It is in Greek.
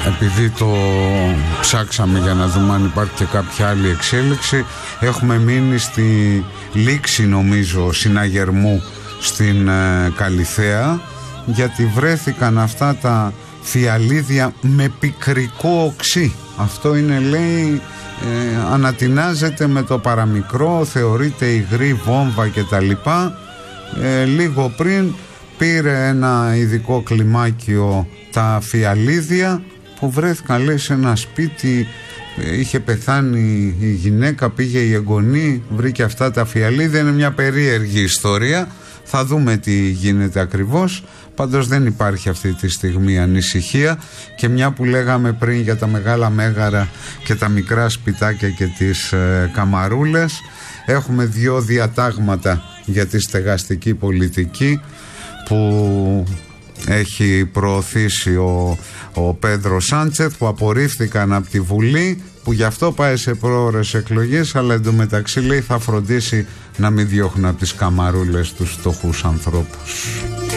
επειδή το ψάξαμε για να δούμε αν υπάρχει και κάποια άλλη εξέλιξη, έχουμε μείνει στη λήξη, νομίζω, συναγερμού στην Καλιθέα, γιατί βρέθηκαν αυτά τα φιαλίδια με πικρικό οξύ. Αυτό είναι, λέει, ανατινάζεται με το παραμικρό, θεωρείται υγρή βόμβα κτλ. Λίγο πριν πήρε ένα ειδικό κλιμάκιο τα φιαλίδια που βρέθηκαν, λέει, σε ένα σπίτι. Είχε πεθάνει η γυναίκα, πήγε η εγγονή, βρήκε αυτά τα φιαλίδια. Είναι μια περίεργη ιστορία. Θα δούμε τι γίνεται ακριβώς. Πάντως δεν υπάρχει αυτή τη στιγμή ανησυχία. Και μια που λέγαμε πριν για τα μεγάλα μέγαρα και τα μικρά σπιτάκια και τις καμαρούλες, έχουμε 2 διατάγματα για τη στεγαστική πολιτική που έχει προωθήσει ο Πέδρο Σάντσεθ, που απορρίφθηκαν από τη Βουλή, που γι' αυτό πάει σε πρόωρες εκλογές, αλλά εντωμεταξύ, λέει, θα φροντίσει να μην διώχνουν από τις καμαρούλες τους φτωχούς ανθρώπους.